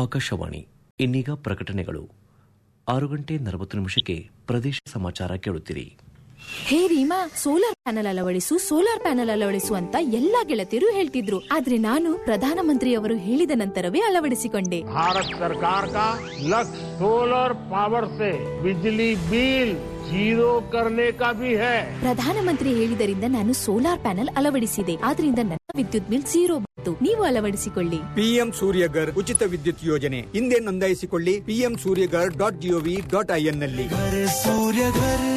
ಆಕಾಶವಾಣಿ. ಇನ್ನೀಗ ಪ್ರಕಟಣೆಗಳು. 6:40 ಪ್ರದೇಶ ಸಮಾಚಾರ ಕೇಳುತ್ತೀರಿ. ಹೇ ರೀಮಾ, ಸೋಲಾರ್ ಪ್ಯಾನೆಲ್ ಅಳವಡಿಸು ಅಂತ ಎಲ್ಲಾ ಗೆಳತಿಯರು ಹೇಳ್ತಿದ್ರು. ಆದ್ರೆ ನಾನು ಪ್ರಧಾನಮಂತ್ರಿಯವರು ಹೇಳಿದ ನಂತರವೇ ಅಳವಡಿಸಿಕೊಂಡೆ. ಭಾರತ ಸರ್ಕಾರ का लक्ष्य सोलर पावर से बिजली बिल जीरो करने का भी है. ಪ್ರಧಾನಮಂತ್ರಿ ಹೇಳಿದರಿಂದ ನಾನು ಸೋಲಾರ್ ಪ್ಯಾನೆಲ್ ಅಳವಡಿಸಿದೆ. ಆದ್ರಿಂದ ನನ್ನ ವಿದ್ಯುತ್ ಬಿಲ್ ಝೀರೋ ಬಂತು. ನೀವು ಅಳವಡಿಸಿಕೊಳ್ಳಿ. ಪಿಎಂ ಸೂರ್ಯಗರ್ ಉಚಿತ ವಿದ್ಯುತ್ ಯೋಜನೆ ಹಿಂದೆ ನೋಂದಾಯಿಸಿಕೊಳ್ಳಿ. pmsuryagar.gov.in ನಲ್ಲಿ.